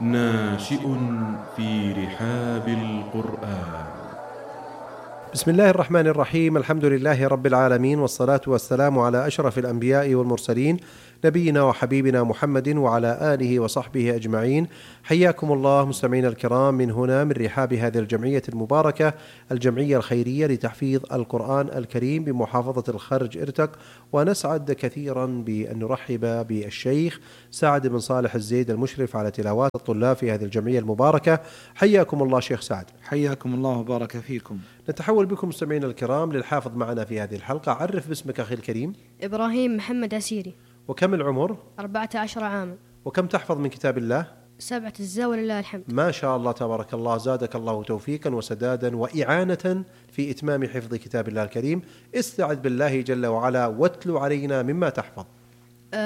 ناشئ في رحاب القرآن. بسم الله الرحمن الرحيم. الحمد لله رب العالمين، والصلاة والسلام على أشرف الأنبياء والمرسلين، نبينا وحبيبنا محمد وعلى آله وصحبه أجمعين. حياكم الله مستمعين الكرام من هنا من رحاب هذه الجمعية المباركة، الجمعية الخيرية لتحفيظ القرآن الكريم بمحافظة الخرج إرتق. ونسعد كثيرا بأن نرحب بالشيخ سعد بن صالح الزيد المشرف على تلاوات الطلاب في هذه الجمعية المباركة. حياكم الله شيخ سعد. حياكم الله وبارك فيكم. نتحول بكم مستمعين الكرام للحافظ معنا في هذه الحلقة. عرف باسمك أخي الكريم. إبراهيم محمد عسيري. وكم العمر؟ 14 عاما. وكم تحفظ من كتاب الله؟ 7 أجزاء ولله الحمد. ما شاء الله تبارك الله، زادك الله توفيقا وسدادا وإعانة في إتمام حفظ كتاب الله الكريم. استعذ بالله جل وعلا واتل علينا مما تحفظ.